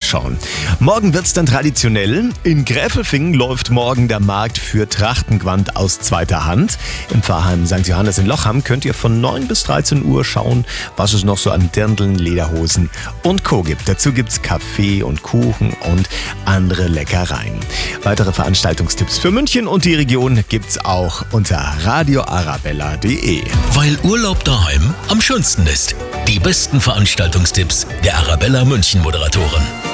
vorbeischauen. Morgen wird's dann traditionell. In Gräfelfingen läuft morgen der Markt für Trachtengewand aus zweiter Hand. Im Pfarrheim St. Johannes in Lochham könnt ihr von 9 bis 13 Uhr schauen, was es noch so an Dirndln, Lederhosen und Co. gibt. Dazu gibt's Kaffee und Kuchen und andere Leckereien. Weitere Veranstaltungstipps für München und die Region gibt's auch unter radioarabella.de. Weil Urlaub daheim am schönsten ist. Die besten Veranstaltungstipps der Arabella München Moderatoren.